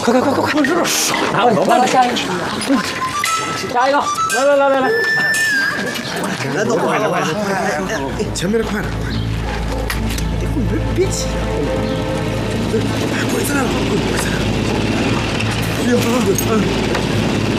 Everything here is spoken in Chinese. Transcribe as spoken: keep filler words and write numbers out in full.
快快快快快！这傻拿我来来下一个，下一个，来来来来来， 来都快点快点快点！哎，前面的快点快点！哎，你们别急啊！哎，鬼子来了！鬼子来了！哎呀！